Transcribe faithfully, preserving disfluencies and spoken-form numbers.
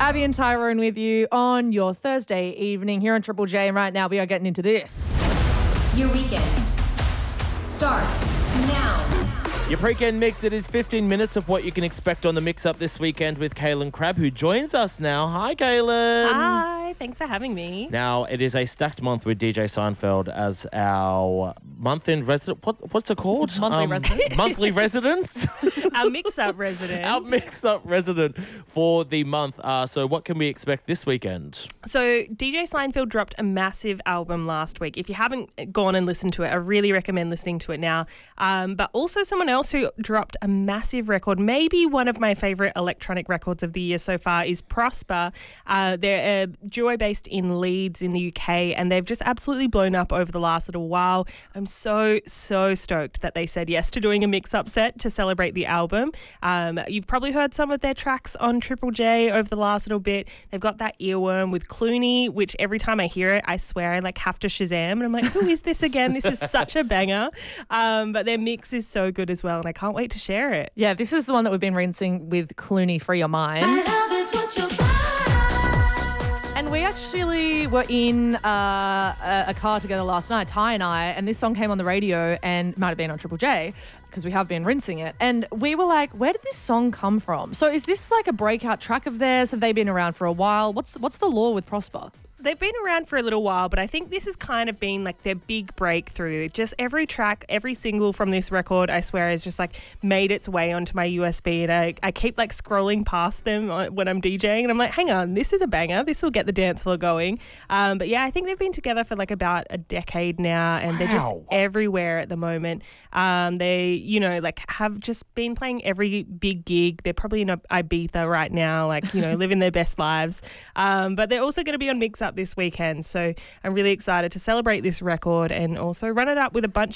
Abby and Tyrone with you on your Thursday evening here on Triple J. And right now we are getting into this. Your weekend starts now. Your pre-weekend mix, it is fifteen minutes of what you can expect on the mix-up this weekend with Kaylin Crabb, who joins us now. Hi, Kaylin. Hi, thanks for having me. Now, it is a stacked month with D J Seinfeld as our month-end resident. What, what's it called? Monthly resident. Monthly resident. Our mix-up resident. Our mix-up resident for the month. Uh, so what can we expect this weekend? So D J Seinfeld dropped a massive album last week. If you haven't gone and listened to it, I really recommend listening to it now. Um, but also someone else who dropped a massive record, maybe one of my favourite electronic records of the year so far, is Prosper. Uh, they're a duo based in Leeds in the U K, and they've just absolutely blown up over the last little while. I'm so, so stoked that they said yes to doing a mix-up set to celebrate the album. Um, you've probably heard some of their tracks on Triple J over the last little bit. They've got that Earworm with Clooney, which every time I hear it, I swear I like have to Shazam, and I'm like, who is this again? This is such a banger. Um, but their mix is so good as well, and I can't wait to share it. Yeah, this is the one that we've been rinsing with Clooney, Free Your Mind. My love is what you find. And we actually were in uh, a, a car together last night, Ty and I, and this song came on the radio and might have been on Triple J because we have been rinsing it. And we were like, where did this song come from? So is this like a breakout track of theirs? Have they been around for a while? What's what's the law with Prosper? They've been around for a little while, but I think this has kind of been like their big breakthrough. Just every track, every single from this record, I swear, has just like made its way onto my U S B, and I, I keep like scrolling past them when I'm DJing, and I'm like, hang on, this is a banger. This will get the dance floor going. Um, but yeah, I think they've been together for like about a decade now, and Wow. they're just everywhere at the moment. Um, they, you know, like have just been playing every big gig. They're probably in Ibiza right now, like, you know, living their best lives. Um, but they're also going to be on Mix Up this weekend. So I'm really excited to celebrate this record and also run it up with a bunch